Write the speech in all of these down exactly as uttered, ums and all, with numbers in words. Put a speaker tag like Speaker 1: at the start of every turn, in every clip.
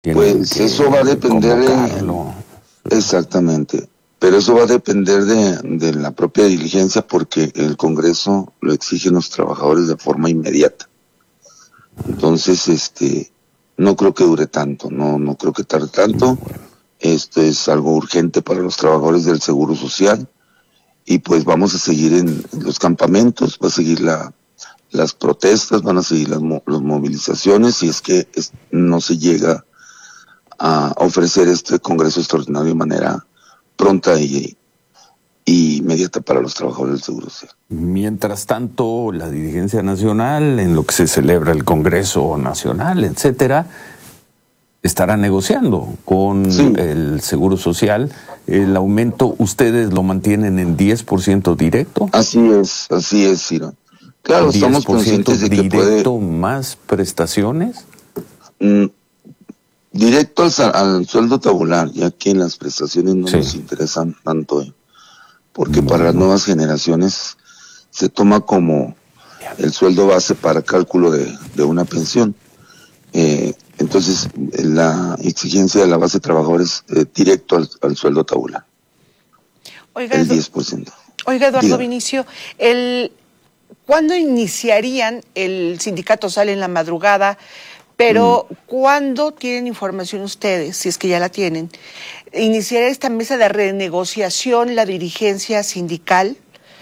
Speaker 1: Pues eso va a depender de... Exactamente, pero eso va a depender de, de la propia diligencia, porque el Congreso lo exigen los trabajadores de forma inmediata. Entonces, este, no creo que dure tanto, no, no creo que tarde tanto. Esto es algo urgente para los trabajadores del Seguro Social, y pues vamos a seguir en, en los campamentos, va a seguir la, las protestas, van a seguir las, las movilizaciones, si es que es, no se llega a ofrecer este Congreso extraordinario de manera pronta y, y inmediata para los trabajadores del Seguro Social.
Speaker 2: Mientras tanto, la dirigencia nacional, en lo que se celebra el Congreso Nacional, etcétera, estará negociando con sí. el Seguro Social. El aumento, ¿ustedes lo mantienen en diez por ciento directo?
Speaker 1: Así es, así es, Ciro. Claro, estamos conscientes de que
Speaker 2: directo
Speaker 1: puede...
Speaker 2: más prestaciones.
Speaker 1: Mm, directo al, al sueldo tabular, ya que las prestaciones no sí. nos interesan tanto, ¿eh? porque bueno. para las nuevas generaciones se toma como el sueldo base para cálculo de, de una pensión. Eh, entonces, la exigencia de la base de trabajadores eh, directo al, al sueldo tabular.
Speaker 3: Oiga,
Speaker 1: el diez por ciento.
Speaker 3: Oiga, Eduardo Dígame. Vinicio, el, ¿cuándo iniciarían? El sindicato sale en la madrugada, pero mm. ¿cuándo tienen información ustedes, si es que ya la tienen, iniciará esta mesa de renegociación la dirigencia sindical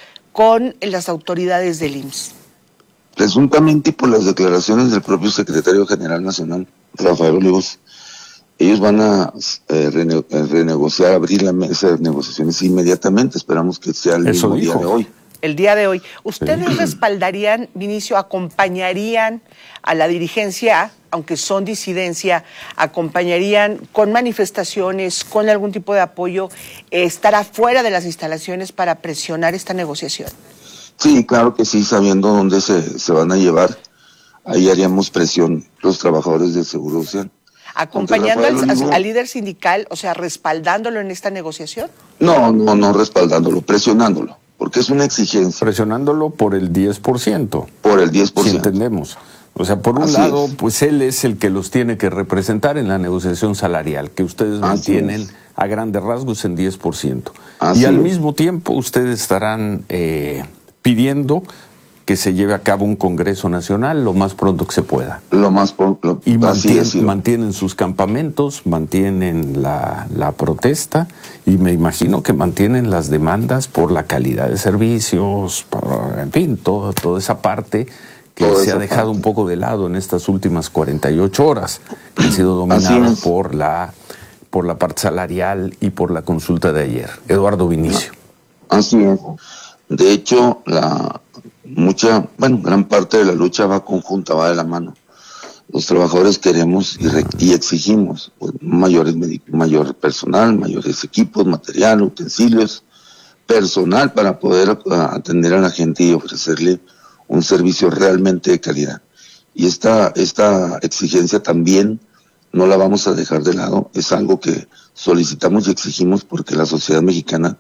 Speaker 3: con las autoridades del I M S S?
Speaker 1: Presuntamente, y por las declaraciones del propio secretario general nacional, Rafael Olivos, ellos van a eh, rene renegociar, abrir la mesa de negociaciones inmediatamente. Esperamos que sea el
Speaker 2: Eso
Speaker 1: mismo
Speaker 2: dijo.
Speaker 1: día de hoy.
Speaker 3: El día de hoy. ¿Ustedes sí. respaldarían, Vinicio, acompañarían a la dirigencia, aunque son disidencia, acompañarían con manifestaciones, con algún tipo de apoyo, eh, estar afuera de las instalaciones para presionar esta negociación?
Speaker 1: Sí, claro que sí, sabiendo dónde se, se van a llevar, ahí haríamos presión los trabajadores del Seguro Social.
Speaker 3: ¿Acompañando al, Olivo, al líder sindical, o sea, respaldándolo en esta negociación?
Speaker 1: No, no, no respaldándolo, presionándolo, porque es una exigencia.
Speaker 2: Presionándolo por el diez por ciento.
Speaker 1: Por el diez por ciento.
Speaker 2: Si entendemos. O sea, por un Así lado, es. pues él es el que los tiene que representar en la negociación salarial, que ustedes Así mantienen es. a grandes rasgos en diez por ciento. Así y al es. mismo tiempo ustedes estarán... Eh, pidiendo que se lleve a cabo un Congreso Nacional lo más pronto que se pueda.
Speaker 1: Lo más pronto.
Speaker 2: Y mantienen, es, mantienen sus campamentos, mantienen la, la protesta y me imagino que mantienen las demandas por la calidad de servicios, por, en fin, todo, toda esa parte que toda se ha dejado parte. un poco de lado en estas últimas cuarenta y ocho horas, que han sido dominadas por la, por la parte salarial y por la consulta de ayer. Eduardo Vinicio.
Speaker 1: Así es. De hecho, la mucha, bueno, gran parte de la lucha va conjunta, va de la mano. Los trabajadores queremos y, re, y exigimos pues, mayores mayor personal, mayores equipos, material, utensilios, personal para poder uh, atender a la gente y ofrecerle un servicio realmente de calidad. Y esta, esta exigencia también no la vamos a dejar de lado, es algo que solicitamos y exigimos porque la sociedad mexicana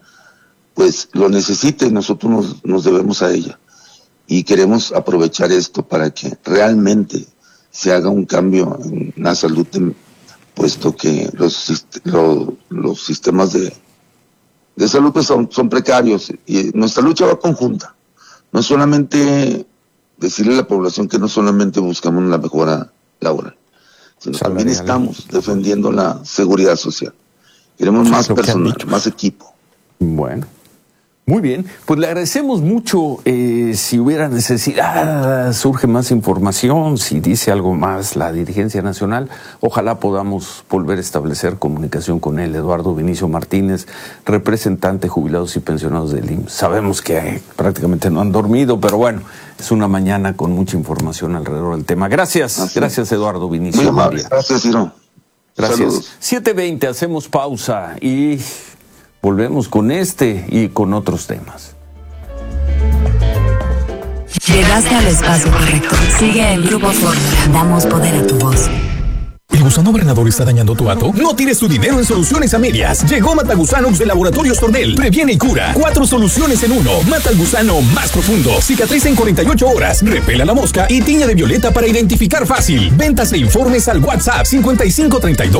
Speaker 1: pues lo necesita y nosotros nos, nos debemos a ella. Y queremos aprovechar esto para que realmente se haga un cambio en la salud, puesto que los, los, los sistemas de, de salud pues son, son precarios y nuestra lucha va conjunta. No solamente decirle a la población que no solamente buscamos la mejora laboral, sino Salarial. también estamos defendiendo la seguridad social. Queremos más personal, más equipo.
Speaker 2: Bueno. Muy bien, pues le agradecemos mucho. Eh, si hubiera necesidad, surge más información, si dice algo más la dirigencia nacional, ojalá podamos volver a establecer comunicación con él. Eduardo Vinicio Martínez, representante jubilados y pensionados del I M S S. Sabemos que eh, prácticamente no han dormido, pero bueno, es una mañana con mucha información alrededor del tema. Gracias, Así. gracias Eduardo Vinicio.
Speaker 1: Muy amable, gracias, Ciro.
Speaker 2: Gracias.
Speaker 1: Saludos.
Speaker 2: siete veinte, hacemos pausa y... volvemos con este y con otros temas.
Speaker 4: Llegaste al espacio correcto. Sigue el Grupo Fórmula. Damos poder a tu voz. ¿El gusano barrenador está dañando tu hato? No tires tu dinero en soluciones a medias. Llegó Matagusanox de Laboratorios Tornel. Previene y cura. Cuatro soluciones en uno. Mata al gusano más profundo. Cicatriza en cuarenta y ocho horas. Repela la mosca y tiña de violeta para identificar fácil. Ventas e informes al WhatsApp cincuenta y cinco treinta y dos.